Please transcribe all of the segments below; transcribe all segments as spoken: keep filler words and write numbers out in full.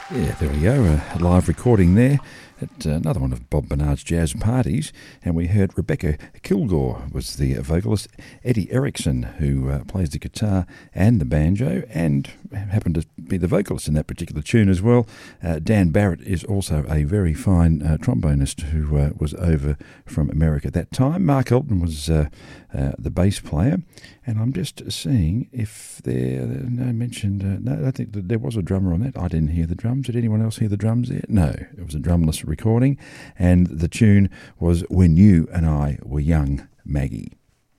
Yeah, there we go, a live recording there at uh, another one of Bob Bernard's jazz parties, and we heard Rebecca Kilgore was the vocalist, Eddie Erickson, who uh, plays the guitar and the banjo, and happened to be the vocalist in that particular tune as well. Uh, Dan Barrett is also a very fine uh, trombonist who uh, was over from America at that time. Mark Elton was uh, uh, the bass player, and I'm just seeing if there, no mentioned, uh, no, I don't think that there was a drummer on that. I didn't hear the drums. Did anyone else hear the drums there? No, it was a drumless recording, and the tune was When You and I Were Young, Maggie.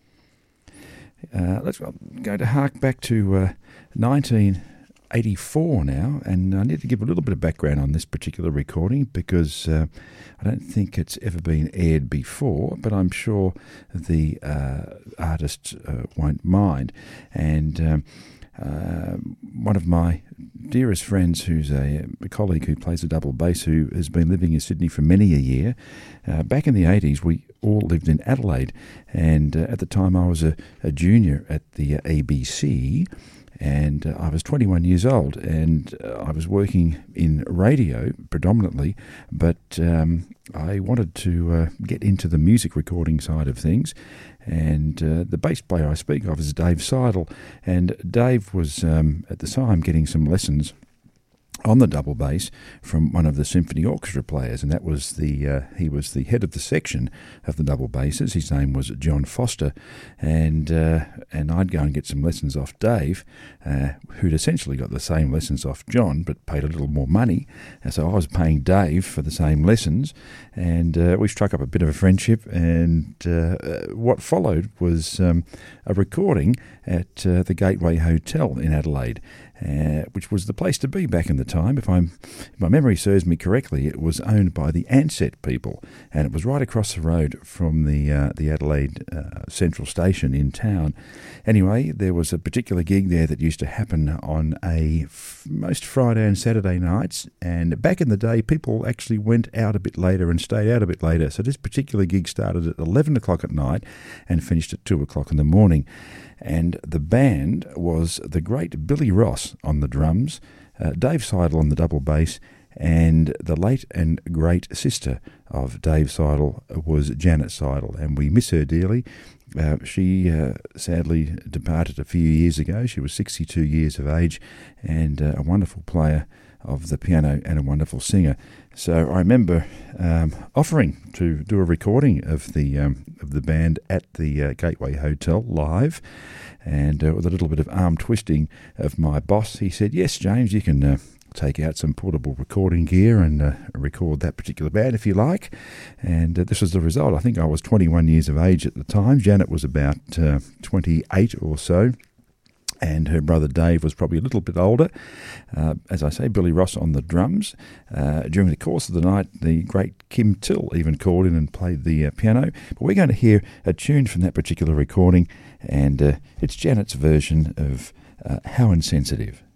Uh, let's go to hark back to uh, nineteen eighty-four now, and I need to give a little bit of background on this particular recording because uh, I don't think it's ever been aired before, but I'm sure the uh, artists uh, won't mind. And um, uh, one of my dearest friends, who's a, a colleague who plays the double bass, who has been living in Sydney for many a year, uh, back in the eighties we all lived in Adelaide, and uh, at the time I was a, a junior at the uh, A B C, and uh, I was twenty-one years old, and uh, I was working in radio predominantly, but um, I wanted to uh, get into the music recording side of things, and uh, the bass player I speak of is Dave Seidel, and Dave was um, at the time getting some lessons on the double bass from one of the symphony orchestra players, and that was the uh, he was the head of the section of the double basses. His name was John Foster, and uh, and I'd go and get some lessons off Dave, uh, who'd essentially got the same lessons off John, but paid a little more money. And so I was paying Dave for the same lessons, and uh, we struck up a bit of a friendship. And uh, what followed was um, a recording at uh, the Gateway Hotel in Adelaide, Uh, which was the place to be back in the time. If, I'm, if my memory serves me correctly, it was owned by the Ansett people, and it was right across the road from the uh, the Adelaide uh, Central Station in town. Anyway, there was a particular gig there that used to happen on a f- most Friday and Saturday nights, and back in the day, people actually went out a bit later and stayed out a bit later. So this particular gig started at eleven o'clock at night and finished at two o'clock in the morning. And the band was the great Billy Ross on the drums, uh, Dave Seidel on the double bass, and the late and great sister of Dave Seidel was Janet Seidel, and we miss her dearly. Uh, she uh, sadly departed a few years ago. She was sixty-two years of age, and uh, a wonderful player of the piano and a wonderful singer. So I remember um, offering to do a recording of the um, of the band at the uh, Gateway Hotel live, and uh, with a little bit of arm twisting of my boss, he said, "Yes, James, you can uh, take out some portable recording gear and uh, record that particular band if you like." And uh, this was the result. I think I was twenty-one years of age at the time. Janet was about uh, twenty-eight or so, and her brother Dave was probably a little bit older. Uh, as I say, Billy Ross on the drums. Uh, during the course of the night, the great Kim Till even called in and played the uh, piano. But we're going to hear a tune from that particular recording, and uh, it's Janet's version of uh, How Insensitive.